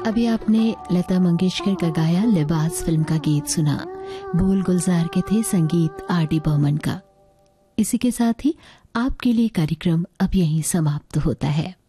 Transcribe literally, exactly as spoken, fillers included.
अभी आपने लता मंगेशकर का गाया लिबास फिल्म का गीत सुना। बोल गुलजार के थे, संगीत आर डी बर्मन का। इसी के साथ ही आपके लिए कार्यक्रम अब यहीं समाप्त होता है।